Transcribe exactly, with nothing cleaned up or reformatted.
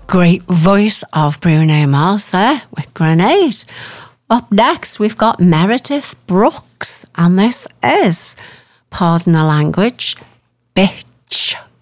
great voice of Bruno Mars there with Grenade. Up next, we've got Meredith Brooks, and this is, pardon the language, Bitch.